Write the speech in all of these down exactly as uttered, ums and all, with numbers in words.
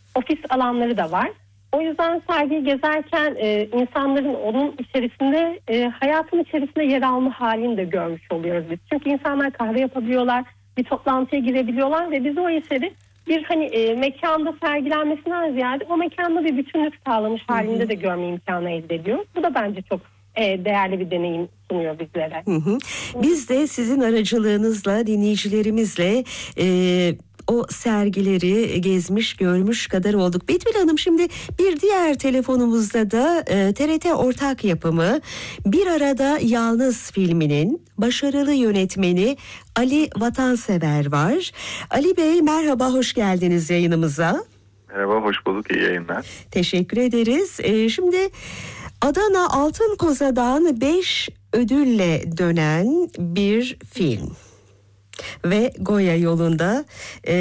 ofis alanları da var. O yüzden sergiyi gezerken e, insanların onun içerisinde, e, hayatın içerisinde yer alma halini de görmüş oluyoruz biz. Çünkü insanlar kahve yapabiliyorlar, bir toplantıya girebiliyorlar ve biz o eseri bir hani e, mekanda sergilenmesinden ziyade o mekanda bir bütünlük sağlamış halinde de görme imkanı elde ediyoruz. Bu da bence çok e, değerli bir deneyim sunuyor bizlere. Hı hı. Biz de sizin aracılığınızla, dinleyicilerimizle e, o sergileri gezmiş, görmüş kadar olduk. Betül Hanım, şimdi bir diğer telefonumuzda da e, T R T ortak yapımı Bir Arada Yalnız filminin başarılı yönetmeni Ali Vatansever var. Ali Bey, merhaba, hoş geldiniz yayınımıza. Merhaba, hoş bulduk, iyi yayınlar. Teşekkür ederiz. E, şimdi Adana Altın Koza'dan beş ödülle dönen bir film ve Goya yolunda e,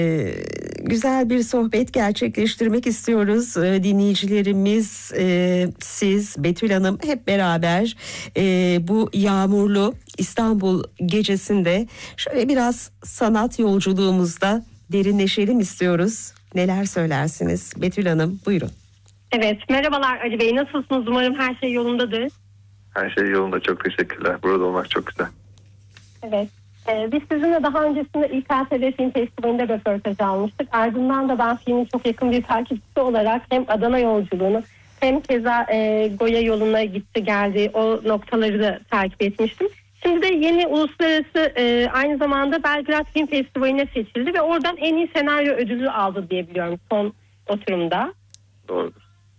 güzel bir sohbet gerçekleştirmek istiyoruz. E, dinleyicilerimiz, e, siz, Betül Hanım hep beraber e, bu yağmurlu İstanbul gecesinde şöyle biraz sanat yolculuğumuzda derinleşelim istiyoruz. Neler söylersiniz Betül Hanım? Buyurun. Evet, merhabalar Ali Bey, nasılsınız? Umarım her şey yolundadır. Her şey yolunda, çok teşekkürler. Burada olmak çok güzel. Evet, ee, biz sizinle daha öncesinde İ K S V Film Festivali'nde röportaj almıştık. Ardından da ben filmin çok yakın bir takipçisi olarak hem Adana yolculuğunu hem keza e, Goya yoluna gitti geldi, o noktaları da takip etmiştim. Şimdi de yeni uluslararası e, aynı zamanda Belgrad Film Festivali'ne seçildi ve oradan en iyi senaryo ödülü aldı diye biliyorum son oturumda. Doğrudur.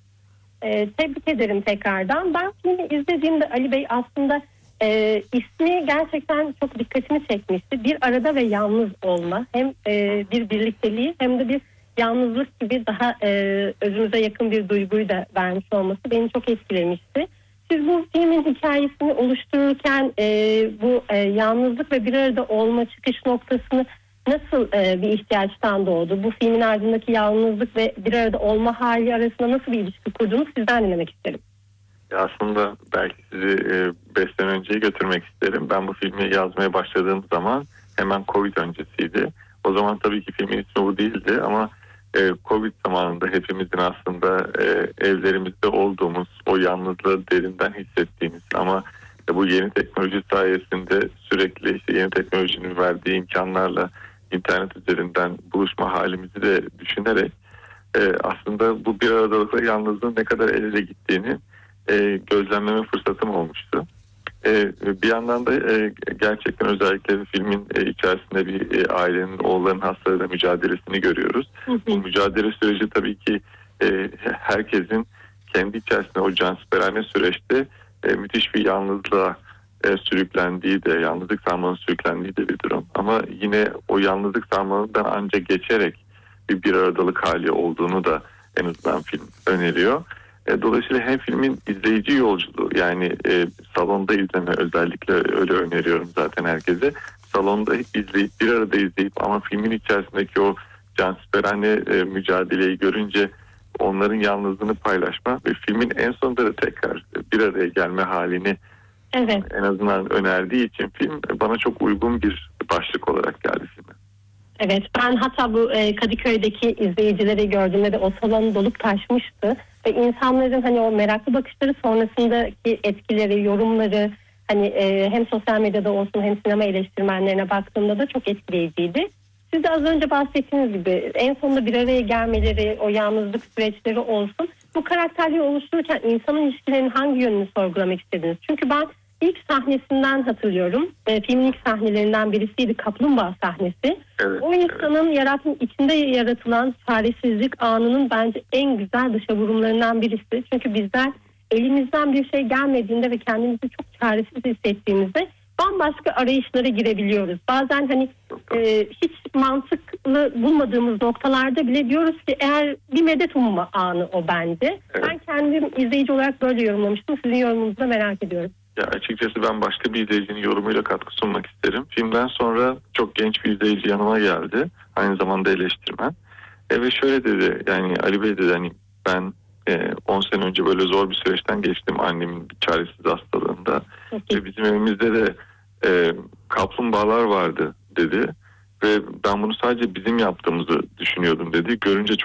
Ee, tebrik ederim tekrardan. Ben filmi izlediğimde Ali Bey aslında e, ismi gerçekten çok dikkatimi çekmişti. Bir arada ve yalnız olma. Hem e, bir birlikteliği hem de bir yalnızlık gibi daha e, özümüze yakın bir duyguyu da vermiş olması beni çok etkilemişti. Siz bu filmin hikayesini oluştururken e, bu e, yalnızlık ve bir arada olma çıkış noktasını nasıl e, bir ihtiyaçtan doğdu? Bu filmin ardındaki yalnızlık ve bir arada olma hali arasında nasıl bir ilişki kurduğunu sizden dinlemek isterim. Ya aslında belki sizi e, beş sene önceye götürmek isterim. Ben bu filmi yazmaya başladığım zaman hemen Covid öncesiydi. O zaman tabii ki filmin ismi bu değildi ama e, Covid zamanında hepimizin aslında e, evlerimizde olduğumuz, o yalnızlığı derinden hissettiğimiz ama e, bu yeni teknoloji sayesinde sürekli işte yeni teknolojinin verdiği imkanlarla internet üzerinden buluşma halimizi de düşünerek e, aslında bu bir aradalıkla yalnızlığın ne kadar el ele gittiğini e, gözlemleme fırsatım olmuştu. E, bir yandan da e, gerçekten özellikle filmin e, içerisinde bir e, ailenin, oğulların hastalarıyla mücadelesini görüyoruz. Hı hı. Bu mücadele süreci tabii ki e, herkesin kendi içerisinde o cansiperane süreçte e, müthiş bir yalnızlığa e, sürüklendiği de, yalnızlık sarmalına sürüklendiği de bir durum. Ama yine o yalnızlık sarmalından ancak geçerek bir bir aradalık hali olduğunu da en azından film öneriyor. E, dolayısıyla hem filmin izleyici yolculuğu, yani e, salonda izleme, özellikle öyle öneriyorum zaten herkese. Salonda izleyip, bir arada izleyip ama filmin içerisindeki o cansiperane e, mücadeleyi görünce onların yalnızlığını paylaşma ve filmin en sonunda da tekrar bir araya gelme halini Evet. en azından önerdiği için film bana çok uygun bir başlık olarak geldi filme. Evet, ben hatta bu e, Kadıköy'deki izleyicileri gördüğümde de o salon dolup taşmıştı ve insanların hani o meraklı bakışları sonrasındaki etkileri, yorumları hani e, hem sosyal medyada olsun hem sinema eleştirmenlerine baktığımda da çok etkileyiciydi. Siz de az önce bahsettiğiniz gibi en sonunda bir araya gelmeleri, o yalnızlık süreçleri olsun. Bu karakterleri oluştururken insanın ilişkilerinin hangi yönünü sorgulamak istediniz? Çünkü ben ilk sahnesinden hatırlıyorum. E, filmin ilk sahnelerinden birisiydi, kaplumbağa sahnesi. Evet, o insanın evet. yaratım, içinde yaratılan çaresizlik anının bence en güzel dışa vurumlarından birisi. Çünkü bizler elimizden bir şey gelmediğinde ve kendimizi çok çaresiz hissettiğimizde bambaşka arayışlara girebiliyoruz. Bazen hani e, hiç mantıklı bulmadığımız noktalarda bile diyoruz ki eğer bir medet umma anı o bence. Evet. Ben kendim izleyici olarak böyle yorumlamıştım. Sizin yorumunuzu da merak ediyorum. Ya açıkçası ben başka bir izleyicinin yorumuyla katkı sunmak isterim. Filmden sonra çok genç bir izleyici yanıma geldi. Aynı zamanda eleştirmen. E ve şöyle dedi, yani Ali Bey dedi, hani ben on sene önce böyle zor bir süreçten geçtim annemin bir çaresiz hastalığında. Ve bizim evimizde de e, kaplumbağalar vardı dedi. Ve ben bunu sadece bizim yaptığımızı düşünüyordum dedi. Görünce çok